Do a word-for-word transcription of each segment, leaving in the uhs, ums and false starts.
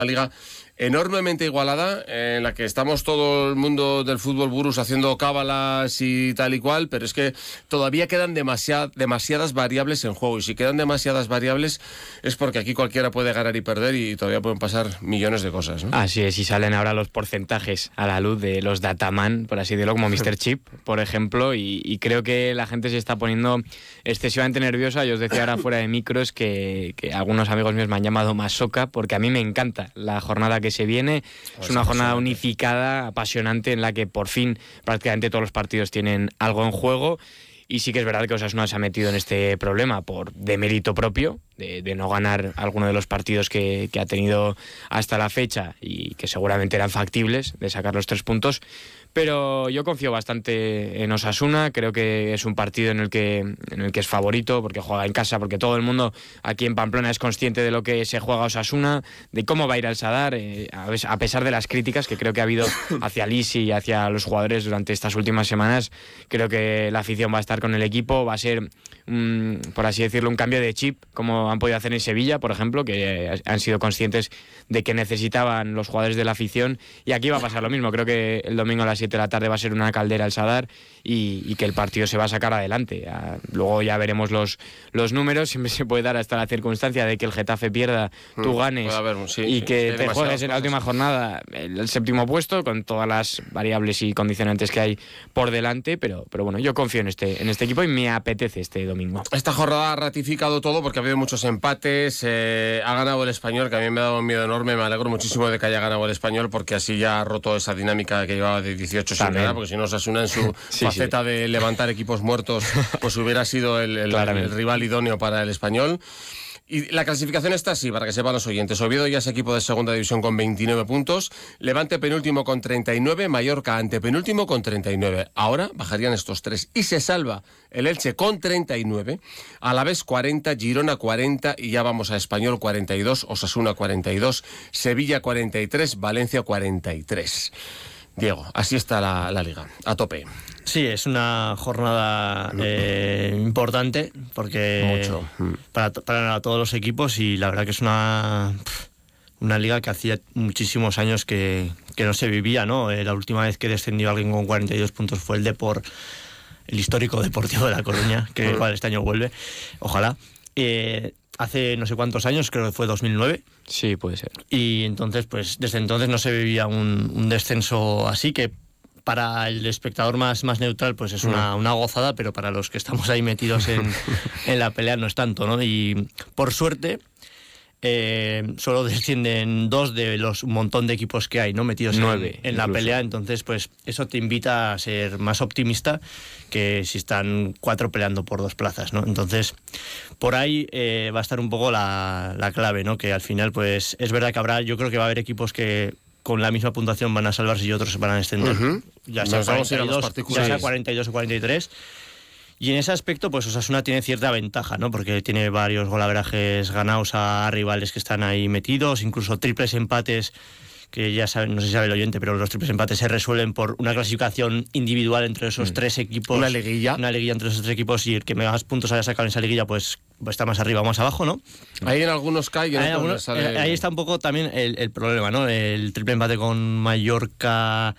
liga enormemente igualada, en la que estamos todo el mundo del fútbol burus haciendo cábalas y tal y cual, pero es que todavía quedan demasiad, demasiadas variables en juego, y si quedan demasiadas variables es porque aquí cualquiera puede ganar y perder y todavía pueden pasar millones de cosas, ¿no? Así es, y salen ahora los porcentajes a la luz de los dataman, por así decirlo, como míster Chip, por ejemplo, y, y creo que la gente se está poniendo excesivamente nerviosa. Yo os decía ahora fuera de micros que, que algunos amigos míos me han llamado masoca, porque a mí me encanta la jornada que se viene. Es una jornada unificada, apasionante, en la que por fin prácticamente todos los partidos tienen algo en juego. Y sí que es verdad que Osasuna se ha metido en este problema por de mérito propio, de, de no ganar alguno de los partidos que, que ha tenido hasta la fecha y que seguramente eran factibles de sacar los tres puntos. Pero yo confío bastante en Osasuna. Creo que es un partido en el que en el que es favorito, porque juega en casa, porque todo el mundo aquí en Pamplona es consciente de lo que se juega Osasuna, de cómo va a ir al Sadar, eh, a pesar de las críticas que creo que ha habido hacia Lisi y hacia los jugadores durante estas últimas semanas. Creo que la afición va a estar con el equipo, va a ser, um, por así decirlo, un cambio de chip, como han podido hacer en Sevilla, por ejemplo, que han sido conscientes de que necesitaban los jugadores de la afición, y aquí va a pasar lo mismo. Creo que el domingo a las siete de la tarde va a ser una caldera el Sadar, y, y que el partido se va a sacar adelante. Ya, luego ya veremos los, los números. Siempre se puede dar hasta la circunstancia de que el Getafe pierda, mm, tú ganes haber, sí, y sí, que te juegues en la última jornada el, el séptimo puesto, con todas las variables y condicionantes que hay por delante, pero, pero bueno, yo confío en este, en este equipo y me apetece este domingo. Esta jornada ha ratificado todo, porque ha habido muchos empates, eh, ha ganado el Español, que a mí me ha dado un miedo enorme. Me alegro muchísimo de que haya ganado el Español, porque así ya ha roto esa dinámica que llevaba de dieciocho sin ganar, porque si no Osasuna en su sí, faceta sí. de levantar equipos muertos, pues hubiera sido el, el, el rival idóneo para el Español. Y la clasificación está así, para que sepan los oyentes. Oviedo ya es equipo de segunda división con veintinueve puntos, Levante penúltimo con treinta y nueve, Mallorca antepenúltimo con treinta y nueve. Ahora bajarían estos tres y se salva el Elche con treinta y nueve, Alavés cuarenta, Girona cuarenta, y ya vamos a Español cuarenta y dos, Osasuna cuarenta y dos, Sevilla cuarenta y tres, Valencia cuarenta y tres. Diego, así está la, la Liga, a tope. Sí, es una jornada eh, importante, porque Mucho. Para, para todos los equipos, y la verdad que es una, una liga que hacía muchísimos años que, que no se vivía, ¿no? Eh, la última vez que descendió alguien con cuarenta y dos puntos fue el Depor, el histórico Deportivo de La Coruña, que uh-huh. igual este año vuelve, ojalá. Eh, hace no sé cuántos años, creo que fue dos mil nueve. Sí, puede ser. Y entonces, pues desde entonces no se vivía un, un descenso así, que para el espectador más, más neutral pues es una, una gozada, pero para los que estamos ahí metidos en, en la pelea no es tanto, ¿no? Y por suerte eh, solo descienden dos de los un montón de equipos que hay, ¿no? Metidos Nueve, en, en la pelea. Entonces pues eso te invita a ser más optimista que si están cuatro peleando por dos plazas, ¿no? Entonces por ahí eh, va a estar un poco la, la clave, ¿no? Que al final pues es verdad que habrá, yo creo que va a haber equipos que con la misma puntuación van a salvarse y otros van a descender, uh-huh. ya sea cuarenta y dos, ya sea cuarenta y dos o cuarenta y tres. Y en ese aspecto, pues Osasuna tiene cierta ventaja, ¿no? Porque tiene varios golaverajes ganados a rivales que están ahí metidos, incluso triples empates, que ya saben, no sé si sabe el oyente, pero los triples empates se resuelven por una clasificación individual entre esos mm. tres equipos. Una liguilla. Una liguilla entre esos tres equipos, y el que más puntos haya sacado en esa liguilla, pues está más arriba o más abajo, ¿no? Ahí en algunos cae y en otros sale... Ahí está un poco también el, el problema, ¿no? El triple empate con Mallorca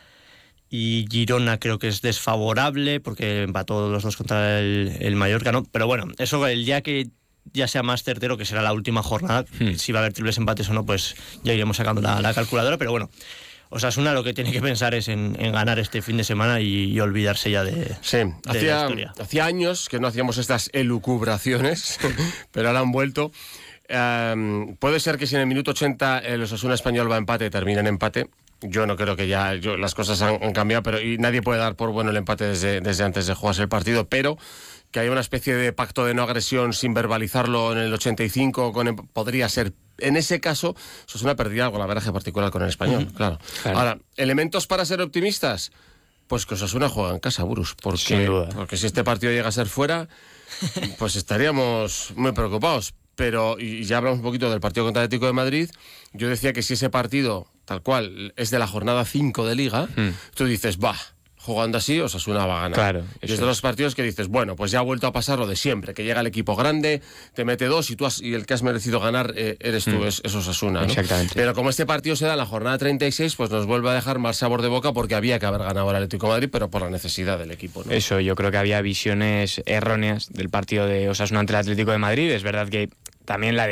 y Girona creo que es desfavorable, porque empató los dos contra el, el Mallorca, ¿no? Pero bueno, eso el día que ya sea más certero, que será la última jornada, hmm. si va a haber triples empates o no, pues ya iremos sacando la, la calculadora, pero bueno, Osasuna lo que tiene que pensar es en, en ganar este fin de semana y, y olvidarse ya de, sí, de hacía, la historia. Hacía años que no hacíamos estas elucubraciones, pero ahora han vuelto. Um, puede ser que si en el minuto ochenta el Osasuna Español va a empate, termine en empate. Yo no creo que ya yo, las cosas han, han cambiado, pero y nadie puede dar por bueno el empate desde, desde antes de jugarse el partido, pero que haya una especie de pacto de no agresión sin verbalizarlo en el ochenta y cinco, con, podría ser. En ese caso, eso es una pérdida algo la veraje particular con el Español, uh-huh. claro. claro. Ahora, ¿elementos para ser optimistas? Pues que Osasuna juega en casa, Burus, porque, porque si este partido llega a ser fuera, pues estaríamos muy preocupados. Pero, y ya hablamos un poquito del partido contra Atlético de Madrid, yo decía que si ese partido, tal cual, es de la jornada cinco de Liga, mm. tú dices, bah, jugando así, Osasuna va a ganar. Claro, y es de los partidos que dices, bueno, pues ya ha vuelto a pasar lo de siempre, que llega el equipo grande, te mete dos y tú has, y el que has merecido ganar eh, eres tú, mm. es, es Osasuna, ¿no? Exactamente. Pero como este partido se da en la jornada treinta y seis, pues nos vuelve a dejar mal sabor de boca porque había que haber ganado al Atlético de Madrid, pero por la necesidad del equipo, ¿no? Eso, yo creo que había visiones erróneas del partido de Osasuna ante el Atlético de Madrid. Es verdad que también la de